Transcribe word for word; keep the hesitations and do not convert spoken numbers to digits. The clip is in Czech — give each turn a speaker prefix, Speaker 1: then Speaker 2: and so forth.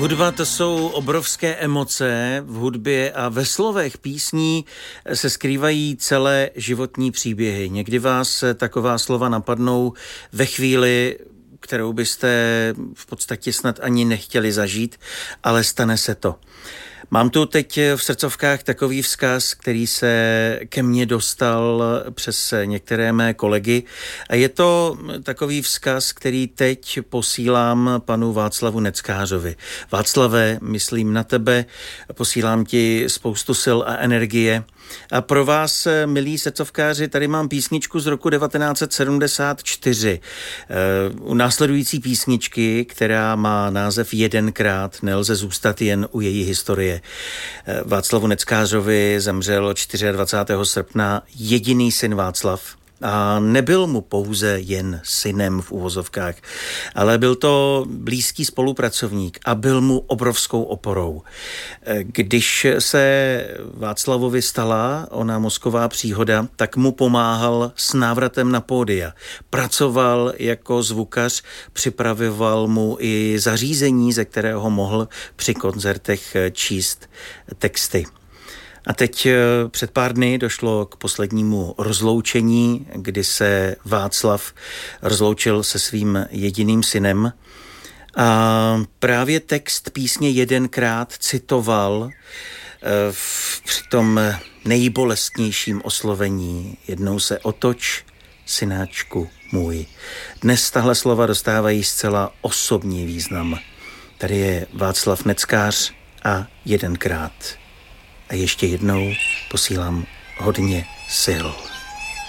Speaker 1: Hudba, to jsou obrovské emoce. V hudbě a ve slovech písní se skrývají celé životní příběhy. Někdy vás taková slova napadnou ve chvíli, kterou byste v podstatě snad ani nechtěli zažít, ale stane se to. Mám tu teď v srdcovkách takový vzkaz, který se ke mně dostal přes některé mé kolegy. A je to takový vzkaz, který teď posílám panu Václavu Neckářovi. Václave, myslím na tebe, posílám ti spoustu sil a energie. A pro vás, milí srdcovkáři, tady mám písničku z roku devatenáct set sedmdesát čtyři. U následující písničky, která má název Jedenkrát, nelze zůstat jen u její historie. Václavu Neckářovi zemřel dvacátého čtvrtého srpna jediný syn Václav. A nebyl mu pouze jen synem v uvozovkách, ale byl to blízký spolupracovník a byl mu obrovskou oporou. Když se Václavovi stala ona mozková příhoda, tak mu pomáhal s návratem na pódia. Pracoval jako zvukař, připravoval mu i zařízení, ze kterého mohl při koncertech číst texty. A teď před pár dny došlo k poslednímu rozloučení, kdy se Václav rozloučil se svým jediným synem. A právě text písně Jedenkrát citoval při tom nejbolestnějším oslovení. Jednou se otoč, synáčku můj. Dnes tahle slova dostávají zcela osobní význam. Tady je Václav Neckář a Jedenkrát. A ještě jednou posílám hodně sil.